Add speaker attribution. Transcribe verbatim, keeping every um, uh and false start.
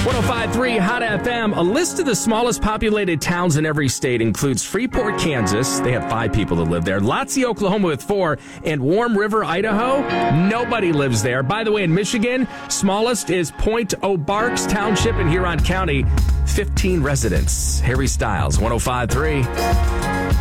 Speaker 1: oh five point three Hot F M. A list of the smallest populated towns in every state includes Freeport, Kansas. They have five people that live there. Lotsie, Oklahoma with four. And Warm River, Idaho. Nobody lives there. By the way, in Michigan, smallest is Point O'Barks Township in Huron County. fifteen residents. Harry Styles, one oh five point three.